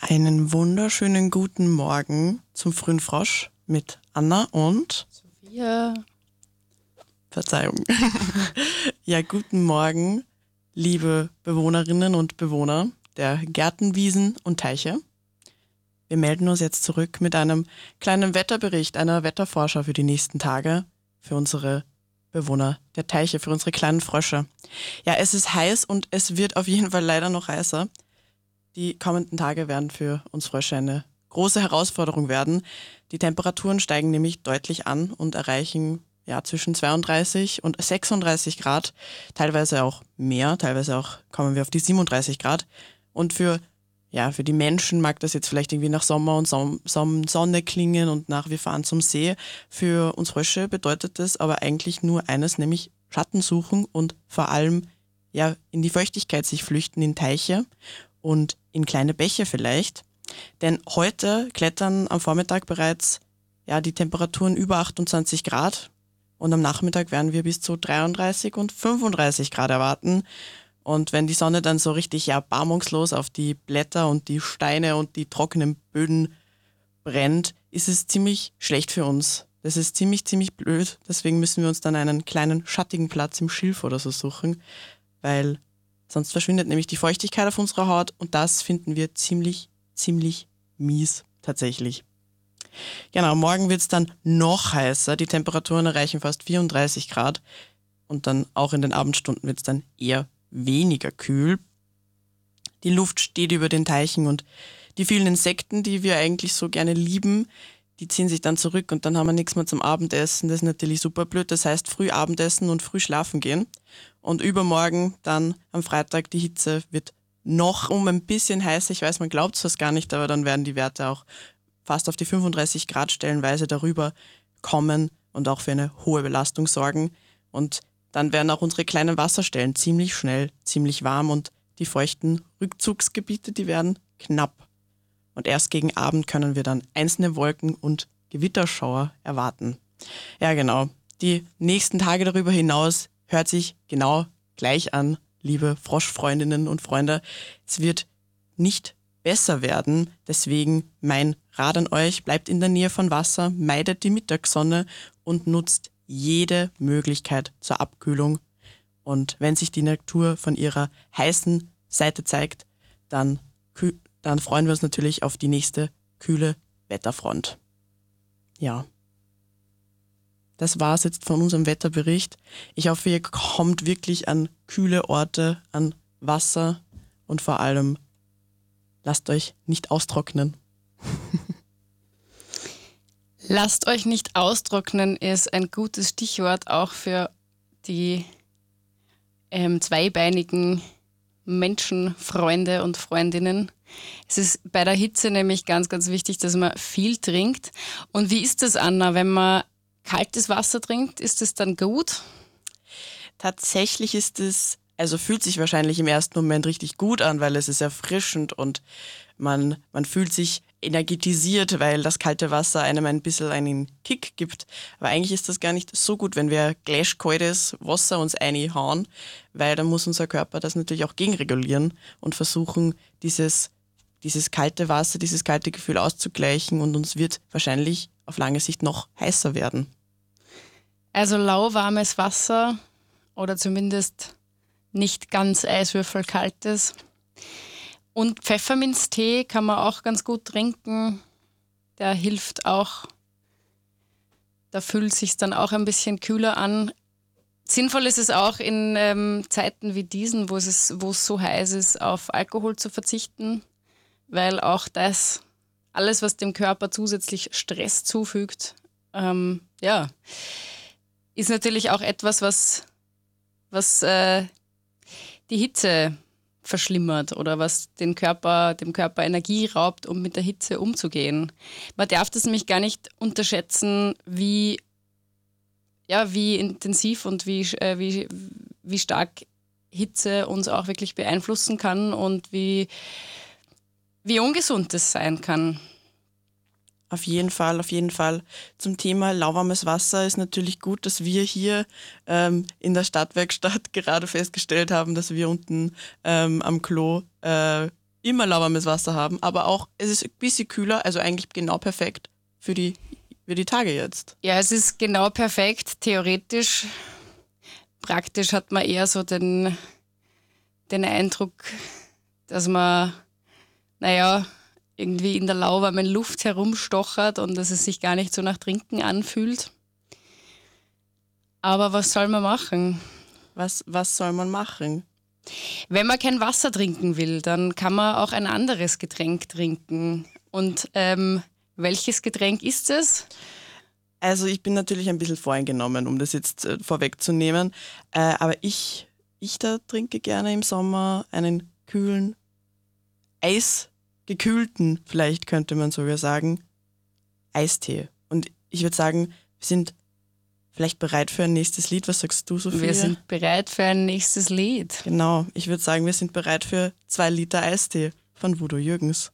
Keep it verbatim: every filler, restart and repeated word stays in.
Einen wunderschönen guten Morgen zum frühen Frosch mit Anna und Sophia. Verzeihung. Ja, guten Morgen, liebe Bewohnerinnen und Bewohner der Gärten, Wiesen und Teiche. Wir melden uns jetzt zurück mit einem kleinen Wetterbericht, einer Wettervorschau für die nächsten Tage, für unsere Bewohner der Teiche, für unsere kleinen Frösche. Ja, es ist heiß und es wird auf jeden Fall leider noch heißer. Die kommenden Tage werden für uns Frösche eine große Herausforderung werden. Die Temperaturen steigen nämlich deutlich an und erreichen ja zwischen zweiunddreißig und sechsunddreißig Grad, teilweise auch mehr, teilweise auch kommen wir auf die siebenunddreißig Grad. Und für ja für die Menschen mag das jetzt vielleicht irgendwie nach Sommer und Som- Som- Sonne klingen und nach wir fahren zum See. Für uns Frösche bedeutet das aber eigentlich nur eines, nämlich Schatten suchen und vor allem ja in die Feuchtigkeit sich flüchten, in Teiche und in kleine Bäche vielleicht. Denn heute klettern am Vormittag bereits ja, die Temperaturen über achtundzwanzig Grad und am Nachmittag werden wir bis zu dreiunddreißig und fünfunddreißig Grad erwarten. Und wenn die Sonne dann so richtig ja, barmungslos auf die Blätter und die Steine und die trockenen Böden brennt, ist es ziemlich schlecht für uns. Das ist ziemlich, ziemlich blöd. Deswegen müssen wir uns dann einen kleinen schattigen Platz im Schilf oder so suchen, weil sonst verschwindet nämlich die Feuchtigkeit auf unserer Haut und das finden wir ziemlich, ziemlich mies tatsächlich. Genau, morgen wird es dann noch heißer. Die Temperaturen erreichen fast vierunddreißig Grad und dann auch in den Abendstunden wird es dann eher weniger kühl. Die Luft steht über den Teichen und die vielen Insekten, die wir eigentlich so gerne lieben, die ziehen sich dann zurück und dann haben wir nichts mehr zum Abendessen. Das ist natürlich super blöd. Das heißt, früh Abendessen und früh schlafen gehen. Und übermorgen dann am Freitag die Hitze wird noch um ein bisschen heißer. Ich weiß, man glaubt es fast gar nicht, aber dann werden die Werte auch fast auf die fünfunddreißig Grad stellenweise darüber kommen und auch für eine hohe Belastung sorgen. Und dann werden auch unsere kleinen Wasserstellen ziemlich schnell, ziemlich warm und die feuchten Rückzugsgebiete, die werden knapp. Und erst gegen Abend können wir dann einzelne Wolken und Gewitterschauer erwarten. Ja, genau. Die nächsten Tage darüber hinaus hört sich genau gleich an, liebe Froschfreundinnen und Freunde. Es wird nicht besser werden. Deswegen mein Rat an euch, bleibt in der Nähe von Wasser, meidet die Mittagssonne und nutzt jede Möglichkeit zur Abkühlung. Und wenn sich die Natur von ihrer heißen Seite zeigt, dann kühl dann freuen wir uns natürlich auf die nächste kühle Wetterfront. Ja, das war's jetzt von unserem Wetterbericht. Ich hoffe, ihr kommt wirklich an kühle Orte, an Wasser und vor allem lasst euch nicht austrocknen. Lasst euch nicht austrocknen ist ein gutes Stichwort auch für die ähm, zweibeinigen Menschen, Freunde und Freundinnen. Es ist bei der Hitze nämlich ganz, ganz wichtig, dass man viel trinkt. Und wie ist das, Anna, wenn man kaltes Wasser trinkt, ist es dann gut? Tatsächlich ist es, also fühlt sich wahrscheinlich im ersten Moment richtig gut an, weil es ist erfrischend und man, man fühlt sich energetisiert, weil das kalte Wasser einem ein bisschen einen Kick gibt. Aber eigentlich ist das gar nicht so gut, wenn wir gleichkaltes Wasser uns reinhauen, weil dann muss unser Körper das natürlich auch gegenregulieren und versuchen, dieses, dieses kalte Wasser, dieses kalte Gefühl auszugleichen und uns wird wahrscheinlich auf lange Sicht noch heißer werden. Also lauwarmes Wasser oder zumindest nicht ganz eiswürfelkaltes. Und Pfefferminztee kann man auch ganz gut trinken. Der hilft auch. Da fühlt es sich dann auch ein bisschen kühler an. Sinnvoll ist es auch in ähm, Zeiten wie diesen, wo es, ist, wo es so heiß ist, auf Alkohol zu verzichten, weil auch das, alles, was dem Körper zusätzlich Stress zufügt, ähm, ja, ist natürlich auch etwas, was, was äh, die Hitze verschlimmert oder was den Körper, dem Körper Energie raubt, um mit der Hitze umzugehen. Man darf das nämlich gar nicht unterschätzen, wie, ja, wie intensiv und wie, äh, wie, wie stark Hitze uns auch wirklich beeinflussen kann und wie, wie ungesund das sein kann. Auf jeden Fall, auf jeden Fall. Zum Thema lauwarmes Wasser ist natürlich gut, dass wir hier ähm, in der Stadtwerkstatt gerade festgestellt haben, dass wir unten ähm, am Klo äh, immer lauwarmes Wasser haben, aber auch, es ist ein bisschen kühler, also eigentlich genau perfekt für die, für die Tage jetzt. Ja, es ist genau perfekt, theoretisch. Praktisch hat man eher so den, den Eindruck, dass man, naja, irgendwie in der lauwarmen Luft herumstochert und dass es sich gar nicht so nach Trinken anfühlt. Aber was soll man machen? Was, was soll man machen? Wenn man kein Wasser trinken will, dann kann man auch ein anderes Getränk trinken. Und ähm, welches Getränk ist es? Also ich bin natürlich ein bisschen voreingenommen, um das jetzt äh, vorwegzunehmen. Äh, aber ich, ich da trinke gerne im Sommer einen kühlen, eisgekühlten, vielleicht könnte man sogar sagen, Eistee. Und ich würde sagen, wir sind vielleicht bereit für ein nächstes Lied. Was sagst du, Sophia? Wir sind bereit für ein nächstes Lied. Genau, ich würde sagen, wir sind bereit für zwei Liter Eistee von Voodoo Jürgens.